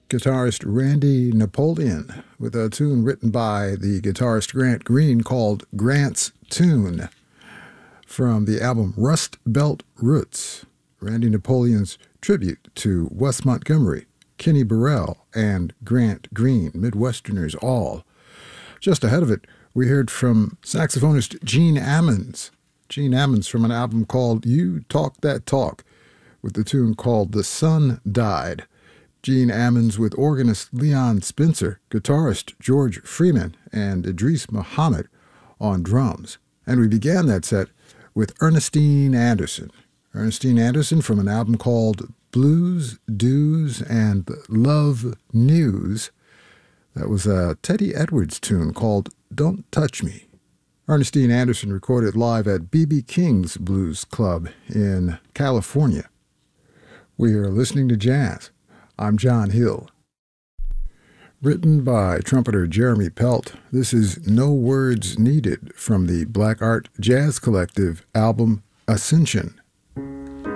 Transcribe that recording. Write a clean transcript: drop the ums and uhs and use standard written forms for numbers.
guitarist Randy Napoleon with a tune written by the guitarist Grant Green called Grant's Tune from the album Rust Belt Roots, Randy Napoleon's tribute to Wes Montgomery, Kenny Burrell, and Grant Green, Midwesterners all. Just ahead of it, we heard from saxophonist Gene Ammons. Gene Ammons from an album called You Talk That Talk, with the tune called The Sun Died. Gene Ammons with organist Leon Spencer, guitarist George Freeman, and Idris Muhammad on drums. And we began that set with Ernestine Anderson. Ernestine Anderson from an album called Blues, Doos, and Love News. That was a Teddy Edwards tune called Don't Touch Me. Ernestine Anderson recorded live at B.B. King's Blues Club in California. We are listening to jazz. I'm John Hill. Written by trumpeter Jeremy Pelt, this is No Words Needed from the Black Art Jazz Collective album Ascension.